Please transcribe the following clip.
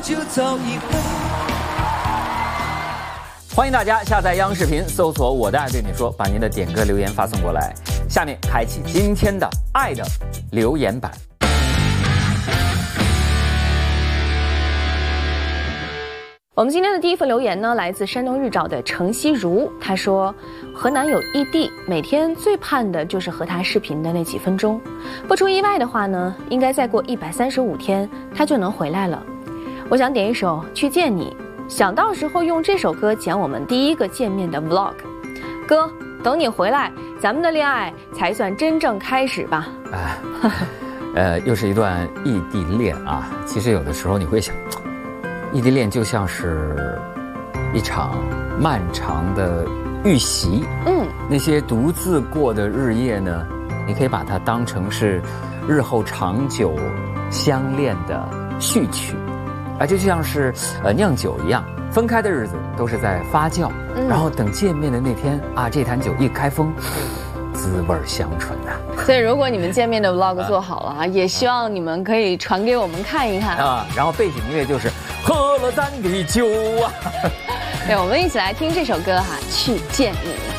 就早已恨。 欢迎大家下载央视频，搜索“我的爱对你说”，把您的点歌留言发送过来。下面开启今天的爱的留言板。 我们今天的第一份留言呢，来自山东日照的程希如，他说，和男友异地，每天最盼的就是和他视频的那几分钟，不出意外的话呢，应该再过135天他就能回来了。我想点一首《去见你》，想到时候用这首歌讲我们第一个见面的 vlog。哥，等你回来，咱们的恋爱才算真正开始吧。 又是一段异地恋啊。其实有的时候你会想，异地恋就像是一场漫长的预习。那些独自过的日夜呢，你可以把它当成是日后长久相恋的序曲。就像是酿酒一样，分开的日子都是在发酵，然后等见面的那天啊，这坛酒一开封，滋味香醇呐。 所以如果你们见面的 vlog 做好了也希望你们可以传给我们看一看啊。 然后背景音乐就是喝了咱的酒啊。 对，我们一起来听这首歌哈，《去见你》。